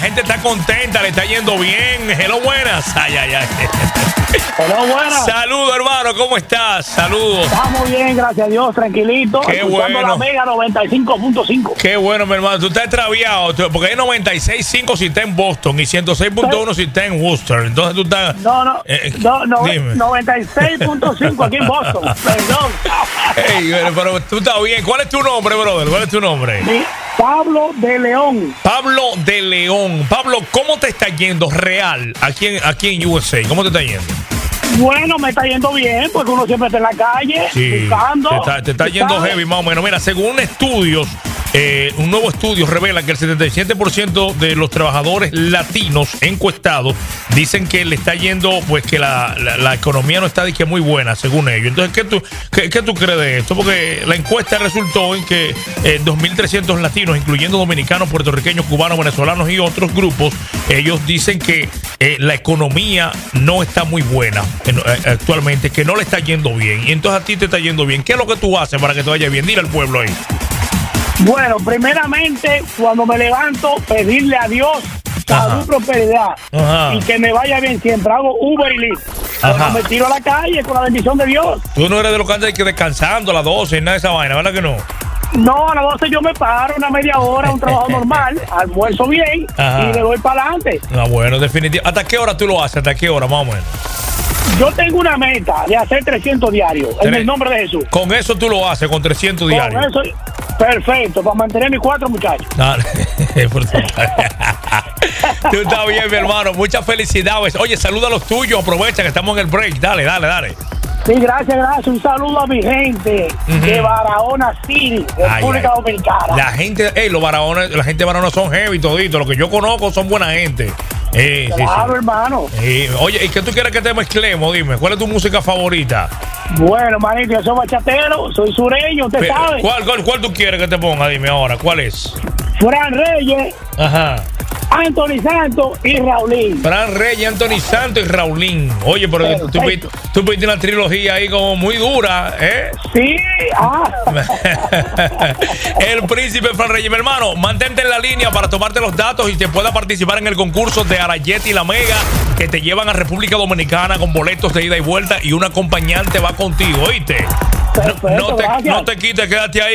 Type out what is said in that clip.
La gente está contenta, le está yendo bien. Hello, buenas. Ay. Hello, buenas. Saludos, hermano, ¿cómo estás? Saludos. Estamos bien, gracias a Dios, tranquilito. Qué bueno. La Mega 95.5. Qué bueno, mi hermano. Tú estás extraviado, porque hay 96.5 si está en Boston y 106.1 si está en Worcester. Entonces tú estás... No, 96.5 aquí en Boston. Perdón. Hey, pero tú estás bien. ¿Cuál es tu nombre, brother? ¿Cuál es tu nombre? Sí, Pablo de León. Pablo de León. Pablo, ¿cómo te está yendo real aquí en USA? ¿Cómo te está yendo? Bueno, me está yendo bien, porque uno siempre está en la calle, buscando. Te está yendo heavy, más o menos. Mira, según estudios, un nuevo estudio revela que el 77% de los trabajadores latinos encuestados dicen que le está yendo, pues que la economía no está de que muy buena, según ellos. Entonces, ¿qué tú crees de esto? Porque la encuesta resultó en que 2.300 latinos, incluyendo dominicanos, puertorriqueños, cubanos, venezolanos y otros grupos, ellos dicen que la economía no está muy buena actualmente, que no le está yendo bien. Y entonces a ti te está yendo bien. ¿Qué es lo que tú haces para que te vaya bien? Dile al pueblo ahí. Bueno, primeramente, cuando me levanto, pedirle a Dios salud, prosperidad y que me vaya bien siempre. Hago Uber y Lyft. Me tiro a la calle con la bendición de Dios. Tú no eres de los que andan descansando a las 12 y nada de esa vaina, ¿verdad que no? No, a las 12 yo me paro una media hora, un trabajo normal, almuerzo bien y le doy para adelante. Bueno, definitivamente. ¿Hasta qué hora tú lo haces? ¿Hasta qué hora, más o menos? Yo tengo una meta de hacer 300 diarios, en el nombre de Jesús. Con eso tú lo haces, con 300 diarios. Con eso, perfecto, para mantener mis 4 muchachos. Tú estás bien, mi hermano. Muchas felicidades. Oye, saluda a los tuyos, aprovecha que estamos en el break. Dale. Sí, gracias. Un saludo a mi gente de Barahona City, República Dominicana. La gente, la gente de Barahona son heavy todito. Los que yo conozco son buena gente. Claro, hermano. Oye, ¿y qué tú quieres que te mezclemos? Dime, ¿cuál es tu música favorita? Bueno, manito, yo soy bachatero, soy sureño, usted sabe. ¿Cuál tú quieres que te ponga? Dime ahora, ¿cuál es? Fran Reyes. Anthony Santos y Raulín. Fran Reyes, Anthony Santos y Raulín. Oye, pero tú pediste una trilogía ahí como muy dura, ¿eh? Sí. El príncipe Fran Reyes. Mi hermano, mantente en la línea para tomarte los datos y te pueda participar en el concurso de Arayet y La Mega, que te llevan a República Dominicana con boletos de ida y vuelta y un acompañante va contigo, ¿oíste? Perfecto, No te quites, quédate ahí.